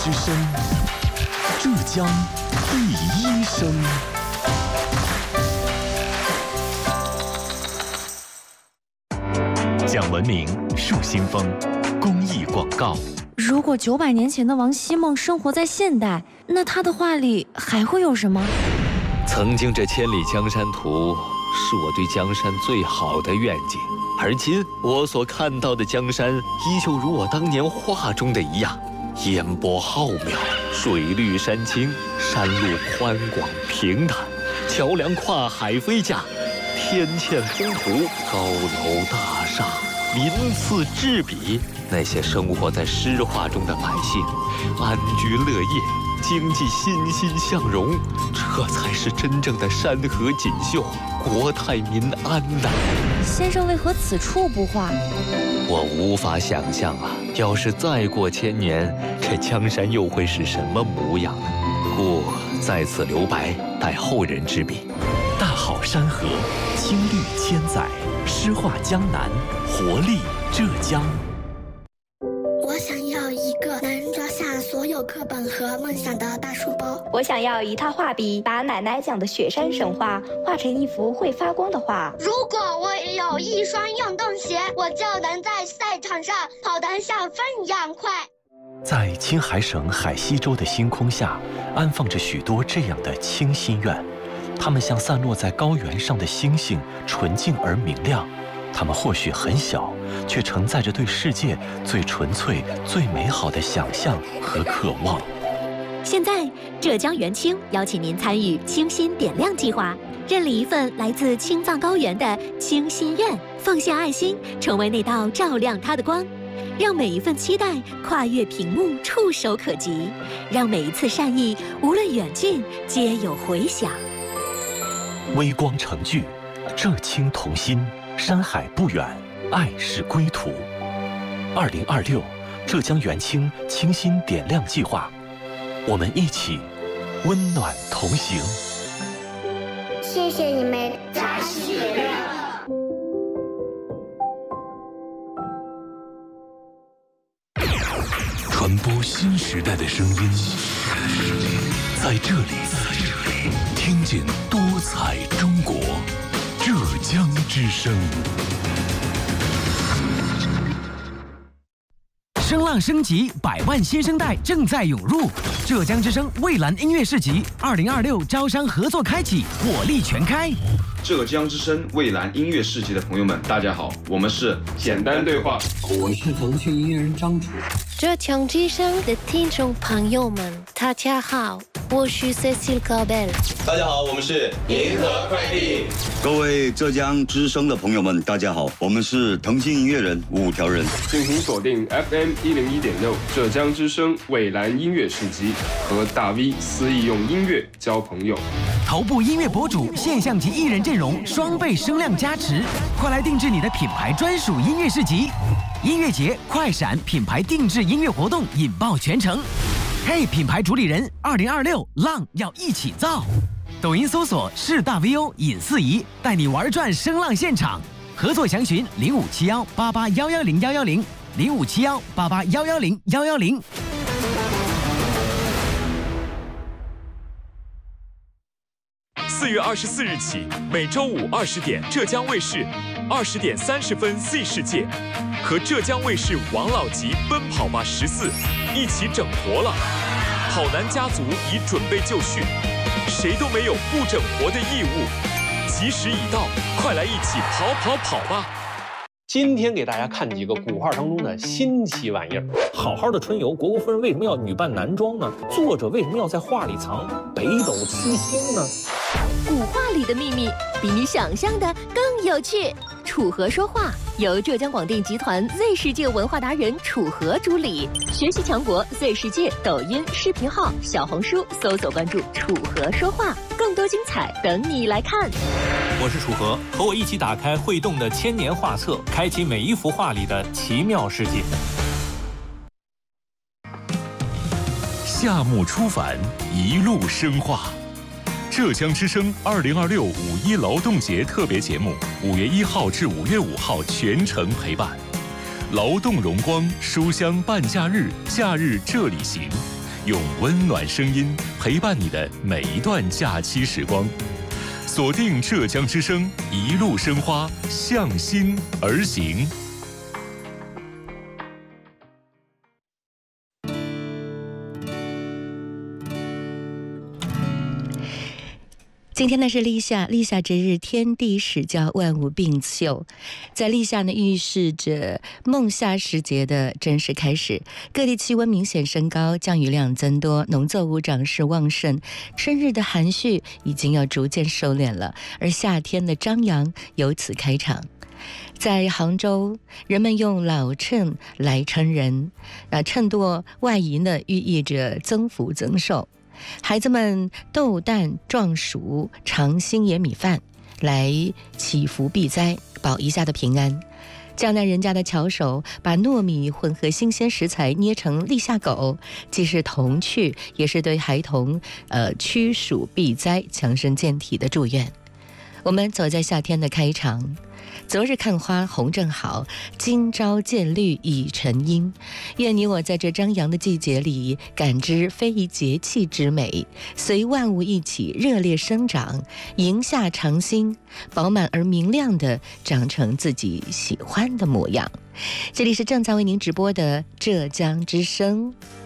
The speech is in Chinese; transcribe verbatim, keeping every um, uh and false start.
之声，浙江第一声。讲文明，树新风，公益广告。 如果九百年前的王希孟生活在现代，那他的画里还会有什么？ 曾经这千里江山图是我对江山最好的愿景，而今我所看到的江山依旧如我当年画中的一样，烟波浩渺，水绿山青，山路宽广平坦，桥梁跨海飞架，天堑风图，高楼大厦，鳞次栉比。那些生活在诗画中的百姓，安居乐业，经济欣欣向荣，这才是真正的山河锦绣，国泰民安呐！ 先生为何此处不画？ 我无法想象啊，要是再过千年，这江山又会是什么模样呢？故在此留白，待后人之笔。 大好山河，青绿千载，诗画江南，活力浙江。 我想要一个能装下所有课本和梦想的大书包。 我想要一套画笔，把奶奶讲的雪山神话画成一幅会发光的画。 如果我有一双运动鞋，我就能在赛场上跑得像风一样快。 在青海省海西州的星空下，安放着许多这样的清心愿，它们像散落在高原上的星星，纯净而明亮。它们或许很小，却承载着对世界最纯粹、最美好的想象和渴望。 现在，浙江元清邀请您参与清心点亮计划，认领一份来自青藏高原的清心愿，奉献爱心，成为那道照亮它的光，让每一份期待跨越屏幕，触手可及，让每一次善意，无论远近，皆有回响。 微光成炬，浙青同心。山海不远，爱是归途。二零二六，浙江元清清心点亮计划，我们一起温暖同行。 谢谢你们，扎西点亮。 传播新时代的声音，在这里，听见多彩中国。浙江之声， 声浪升级，百万新生代正在涌入。浙江之声蔚蓝音乐市集二零二六招商合作开启，火力全开。 浙江之声蔚蓝音乐市集的朋友们，大家好，我们是简单对话， 我是腾讯音乐人张楚。 浙江之声的听众朋友们，大家好，我是 Cecil Cabel。 大家好，我们是银河快递。 各位浙江之声的朋友们，大家好，我们是腾讯音乐人五条人。 敬请锁定 F M 一零一点六浙江之声蔚蓝音乐市集，和大 V 肆意用音乐交朋友。 头部音乐博主、现象级艺人阵容双倍声量加持，快来定制你的品牌专属音乐市集。音乐节快闪品牌定制音乐活动引爆全城。嘿，品牌主理人，二零二六浪要一起造。抖音搜索是大 V O 尹四仪，带你玩转声浪现场。合作详询零五七幺八八幺幺零幺幺零零五七幺八八幺幺零幺幺零。 四月二十四日起，每周五二十点，浙江卫视二十点三十分 Z 世界和浙江卫视王老吉奔跑吧十四一起整活了。跑男家族已准备就绪，谁都没有不整活的义务。吉时已到，快来一起跑跑跑吧！ 今天给大家看几个古画当中的新奇玩意儿。好好的春游，虢国夫人为什么要女扮男装呢？作者为什么要在画里藏北斗七星呢？ 古画里的秘密比你想象的更有趣。楚河说话由浙江广电集团 Z 世界文化达人楚河主理，学习强国 Z 世界抖音视频号、小红书搜索关注楚河说话，更多精彩等你来看。 我是楚河，和我一起打开会动的千年画册，开启每一幅画里的奇妙世界。 夏目初返，一路生化。浙江之声二零二六五一劳动节特别节目，五月一号至五月五号全程陪伴。劳动荣光，书香半假日，假日这里行。 用温暖声音陪伴你的每一段假期时光。锁定浙江之声，一路生花，向心而行。 今天呢是立夏，立夏之日，天地始交，万物并秀。在立夏呢，预示着孟夏时节的正式开始。各地气温明显升高，降雨量增多，农作物长势旺盛。春日的含蓄已经要逐渐收敛了，而夏天的张扬由此开场。在杭州，人们用老秤来称人，啊，秤砣外移呢，寓意着增福增寿。孩子们斗蛋撞熟尝新野米饭，来祈福避灾，保一家的平安。江南人家的巧手，把糯米混合新鲜食材捏成立夏狗，既是童趣，也是对孩童呃驱暑避灾、强身健体的祝愿。我们走在夏天的开场，昨日看花红正好，今朝见绿已成阴。愿你我在这张扬的季节里，感知非遗节气之美，随万物一起热烈生长，迎夏长新，饱满而明亮的长成自己喜欢的模样。这里是正在为您直播的浙江之声。